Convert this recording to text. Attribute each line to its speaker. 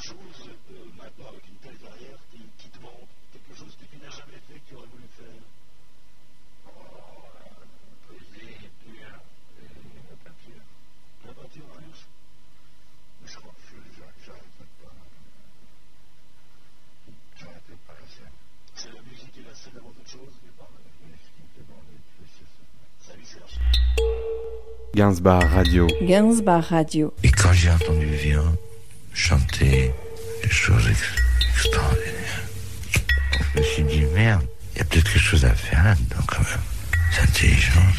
Speaker 1: chose maintenant avec une telle carrière qui te manque, quelque chose que tu n'as jamais fait, que tu aurais voulu faire?
Speaker 2: Poésie, écriture, la peinture.
Speaker 1: La peinture plus?
Speaker 2: Mais je crois que j'arrêterai pas. J'arrêterai pas la scène.
Speaker 1: C'est la musique et la scène avant toute chose?
Speaker 2: Mais ce qui me fait envie de faire, c'est ça.
Speaker 1: Salut Serge.
Speaker 3: Gainsbar Radio.
Speaker 4: Gainsbar Radio.
Speaker 2: Et quand j'ai entendu Vian chanter des choses extraordinaires, je me suis dit, merde, il y a peut-être quelque chose à faire là-dedans quand même. C'est intelligent.